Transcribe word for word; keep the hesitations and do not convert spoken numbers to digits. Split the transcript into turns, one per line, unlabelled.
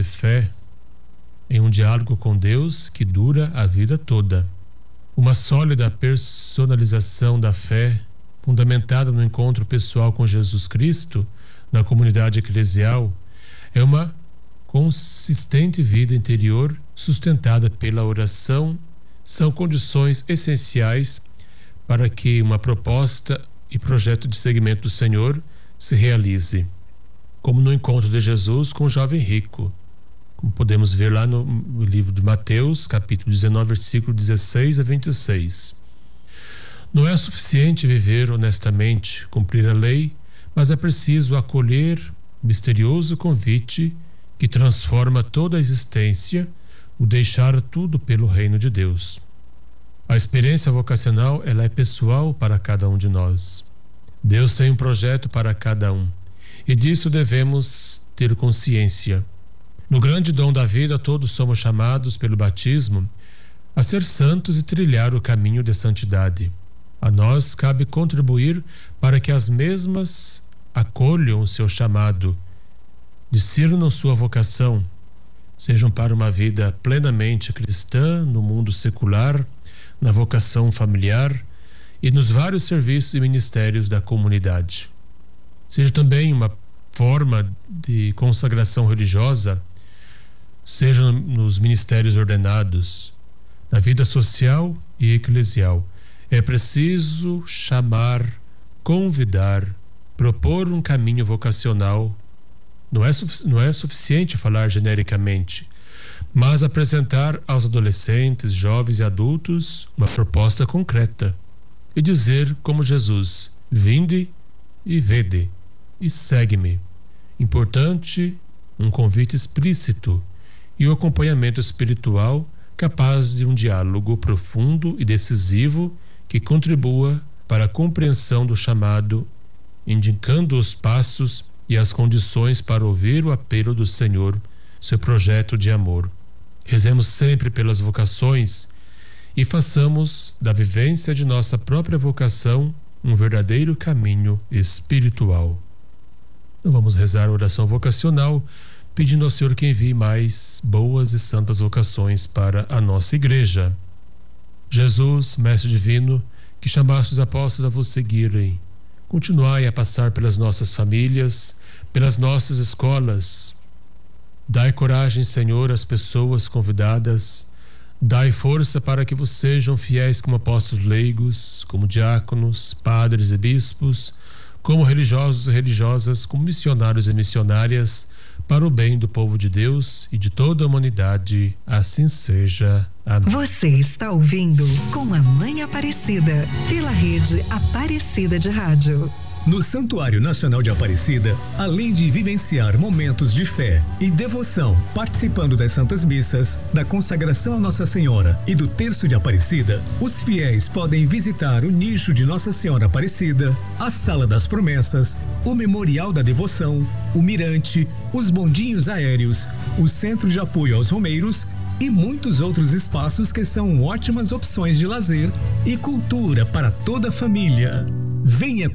de fé em um diálogo com Deus que dura a vida toda. Uma sólida personalização da fé, fundamentada no encontro pessoal com Jesus Cristo, na comunidade eclesial, é uma consistente vida interior sustentada pela oração, são condições essenciais para que uma proposta e projeto de seguimento do Senhor se realize, como no encontro de Jesus com o jovem rico, como podemos ver lá no, no livro de Mateus, capítulo dezenove, versículo dezesseis a vinte e seis. Não é suficiente viver honestamente, cumprir a lei, mas é preciso acolher o misterioso convite que transforma toda a existência, o deixar tudo pelo reino de Deus. A experiência vocacional, ela é pessoal para cada um de nós. Deus tem um projeto para cada um, e disso devemos ter consciência. No grande dom da vida, todos somos chamados pelo batismo a ser santos e trilhar o caminho de santidade. A nós cabe contribuir para que as mesmas acolham o seu chamado, discernam sua vocação, sejam para uma vida plenamente cristã no mundo secular, na vocação familiar e nos vários serviços e ministérios da comunidade. Seja também uma forma de consagração religiosa, seja nos ministérios ordenados, na vida social e eclesial. É preciso chamar, convidar, propor um caminho vocacional. Não é, não é suficiente falar genericamente, mas apresentar aos adolescentes, jovens e adultos uma proposta concreta e dizer como Jesus: vinde e vede e segue-me. Importante um convite explícito e o acompanhamento espiritual capaz de um diálogo profundo e decisivo que contribua para a compreensão do chamado, indicando os passos e as condições para ouvir o apelo do Senhor, seu projeto de amor. Rezemos sempre pelas vocações e façamos da vivência de nossa própria vocação um verdadeiro caminho espiritual. Então vamos rezar a oração vocacional, pedindo ao Senhor que envie mais boas e santas vocações para a nossa igreja. Jesus, Mestre Divino, que chamaste os apóstolos a vos seguirem, continuai a passar pelas nossas famílias, pelas nossas escolas. Dai coragem, Senhor, às pessoas convidadas. Dai força para que vos sejam fiéis como apóstolos leigos, como diáconos, padres e bispos, como religiosos e religiosas, como missionários e missionárias, para o bem do povo de Deus e de toda a humanidade. Assim seja. Amém.
Você está ouvindo Com a Mãe Aparecida, pela rede Aparecida de Rádio.
No Santuário Nacional de Aparecida, além de vivenciar momentos de fé e devoção, participando das Santas Missas, da consagração a Nossa Senhora e do Terço de Aparecida, os fiéis podem visitar o nicho de Nossa Senhora Aparecida, a Sala das Promessas, o Memorial da Devoção, o Mirante, os bondinhos aéreos, o Centro de Apoio aos Romeiros e muitos outros espaços que são ótimas opções de lazer e cultura para toda a família. Venha